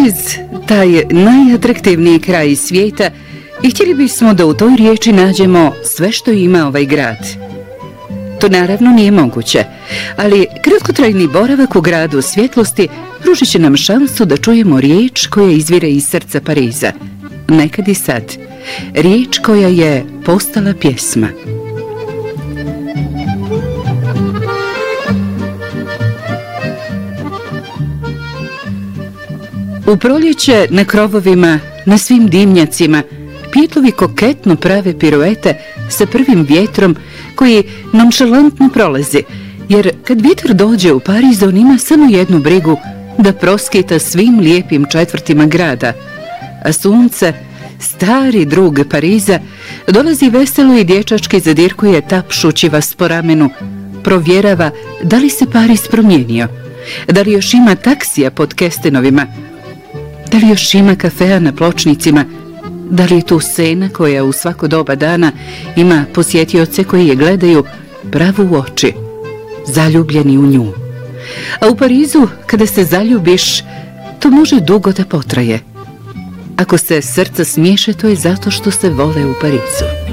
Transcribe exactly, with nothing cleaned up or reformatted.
Pariz, taj najatraktivniji kraj svijeta, i htjeli bismo da u toj riječi nađemo sve što ima ovaj grad. To naravno nije moguće, ali kratkotrajni boravak u gradu svjetlosti pružit će nam šansu da čujemo riječ koja izvire iz srca Pariza. Nekad i sad. Riječ koja je postala pjesma. U proljeće na krovovima, na svim dimnjacima, pijetlovi koketno prave piruete sa prvim vjetrom koji nonšalantno prolazi, jer kad vjetar dođe u Pariz, on ima samo jednu brigu, da proskita svim lijepim četvrtima grada, a sunce, stari drug Pariza, dolazi veselo i dječački zadirkuje tapšući vas po ramenu, provjerava da li se Pariz promijenio, da li još ima taksija pod Kestenovima, da li još ima kafea na pločnicima, da li je tu scena koja u svako doba dana ima posjetioce koji je gledaju pravo u oči, zaljubljeni u nju. A u Parizu, kada se zaljubiš, to može dugo da potraje. Ako se srca smiješe, to je zato što se vole u Parizu.